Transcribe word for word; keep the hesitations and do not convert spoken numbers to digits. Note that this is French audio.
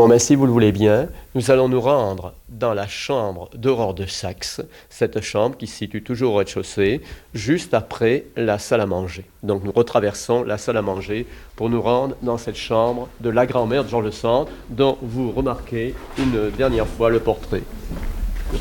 Bon, ben, si vous le voulez bien, nous allons nous rendre dans la chambre d'Aurore de Saxe, cette chambre qui se situe toujours au rez-de-chaussée, juste après la salle à manger. Donc nous retraversons la salle à manger pour nous rendre dans cette chambre de la grand-mère de Georges Sand, dont vous remarquez une dernière fois le portrait.